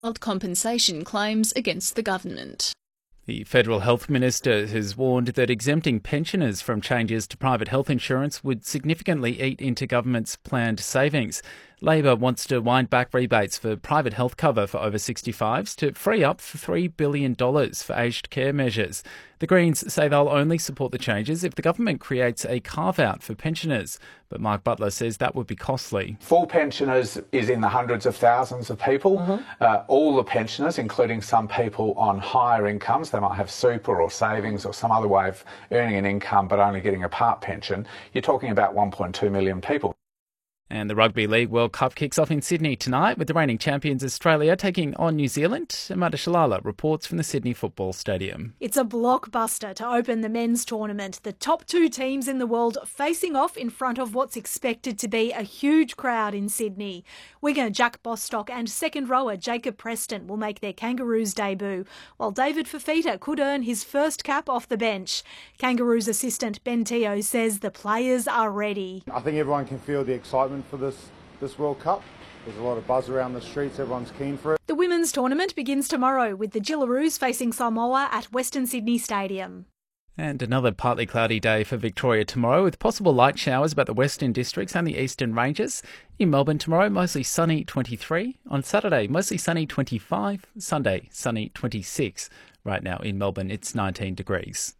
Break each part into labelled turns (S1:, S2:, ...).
S1: compensation claims against the government.
S2: The Federal Health Minister has warned that exempting pensioners from changes to private health insurance would significantly eat into government's planned savings. Labor wants to wind back rebates for private health cover for over 65s to free up $3 billion for aged care measures. The Greens say they'll only support the changes if the government creates a carve-out for pensioners. But Mark Butler says that would be costly.
S3: Full pensioners is in the hundreds of thousands of people. All the pensioners, including some people on higher incomes, they might have super or savings or some other way of earning an income but only getting a part pension, you're talking about 1.2 million people.
S2: And the Rugby League World Cup kicks off in Sydney tonight with the reigning champions Australia taking on New Zealand. Amanda Shalala reports from the Sydney Football Stadium.
S4: It's a blockbuster to open the men's tournament. The top two teams in the world facing off in front of what's expected to be a huge crowd in Sydney. Winger Jack Bostock and second rower Jacob Preston will make their Kangaroos debut, while David Fifita could earn his first cap off the bench. Kangaroos assistant Ben Teo says the players are ready.
S5: I think everyone can feel the excitement for this World Cup. There's a lot of buzz around the streets, everyone's keen for it.
S4: The women's tournament begins tomorrow with the Gillaroos facing Samoa at Western Sydney Stadium.
S2: And another partly cloudy day for Victoria tomorrow with possible light showers about the Western Districts and the Eastern Ranges. In Melbourne tomorrow, mostly sunny 23. On Saturday, mostly sunny 25. Sunday, sunny 26. Right now in Melbourne, it's 19 degrees.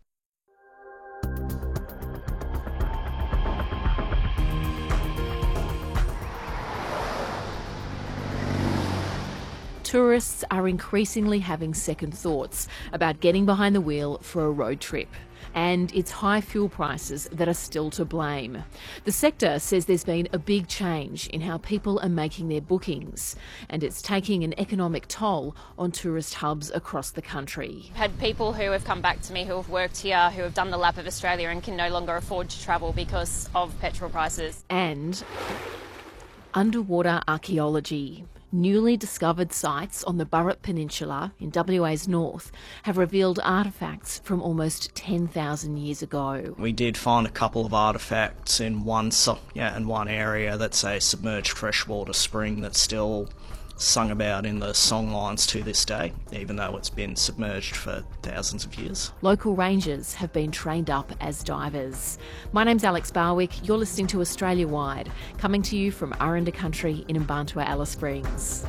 S6: Tourists are increasingly having second thoughts about getting behind the wheel for a road trip. And it's high fuel prices that are still to blame. The sector says there's been a big change in how people are making their bookings, and it's taking an economic toll on tourist hubs across the country.
S7: I've had people who have come back to me who have worked here, who have done the lap of Australia and can no longer afford to travel because of petrol prices.
S6: And underwater archaeology. Newly discovered sites on the Burrup Peninsula in WA's north have revealed artefacts from almost 10,000 years ago.
S8: We did find a couple of artefacts in one area that's a submerged freshwater spring that's still sung about in the songlines to this day, even though it's been submerged for thousands of years.
S6: Local rangers have been trained up as divers. My name's Alex Barwick. You're listening to Australia Wide, coming to you from Aranda Country in Mbantua, Alice Springs.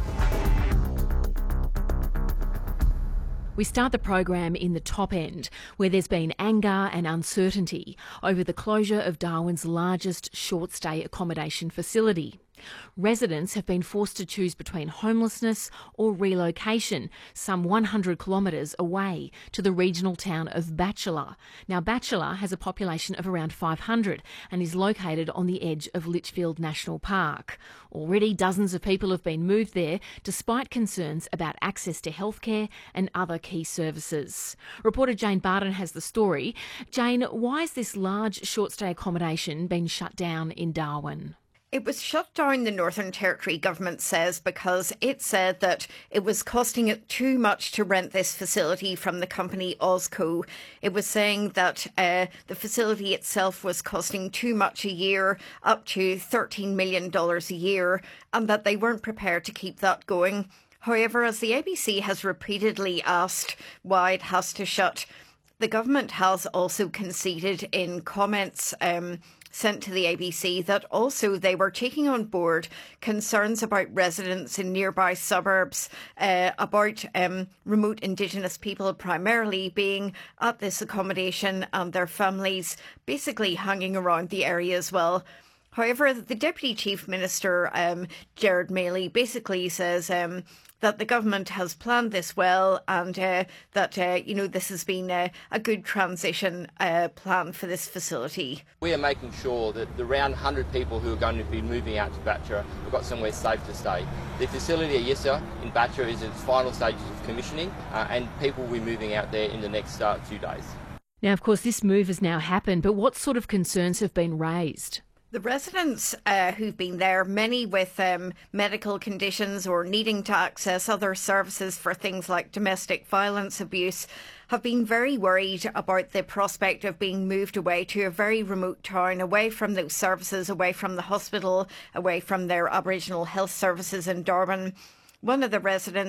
S6: We start the program in the top end, where there's been anger and uncertainty over the closure of Darwin's largest short-stay accommodation facility. Residents have been forced to choose between homelessness or relocation some 100 kilometres away to the regional town of Batchelor. Now, Batchelor has a population of around 500 and is located on the edge of Litchfield National Park. Already dozens of people have been moved there despite concerns about access to healthcare and other key services. Reporter Jane Barton has the story. Jane, why has this large short-stay accommodation been shut down in Darwin?
S9: It was shut down, the Northern Territory government says, because it said that it was costing it too much to rent this facility from the company Ozco. It was saying that the facility itself was costing too much a year, up to $13 million a year, and that they weren't prepared to keep that going. However, as the ABC has repeatedly asked why it has to shut, the government has also conceded in comments sent to the ABC that also they were taking on board concerns about residents in nearby suburbs, about remote Indigenous people primarily being at this accommodation and their families basically hanging around the area as well. However, the Deputy Chief Minister, Gerard Maley, basically says that the government has planned this well and that, this has been a good transition plan for this facility.
S10: We are making sure that the around 100 people who are going to be moving out to Batchelor have got somewhere safe to stay. The facility at Yissa in Batchelor is in its final stages of commissioning and people will be moving out there in the next few days.
S6: Now, of course, this move has now happened, but what sort of concerns have been raised?
S9: The residents who've been there, many with medical conditions or needing to access other services for things like domestic violence abuse, have been very worried about the prospect of being moved away to a very remote town, away from those services, away from the hospital, away from their Aboriginal health services in Darwin. One of the residents